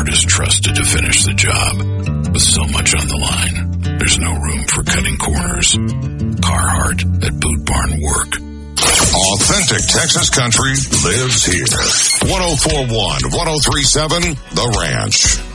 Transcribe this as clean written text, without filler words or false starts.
Carhartt is trusted to finish the job. With so much on the line, there's no room for cutting corners. Carhartt at Boot Barn Work. Authentic Texas country lives here. 104.1, 103.7, The Ranch.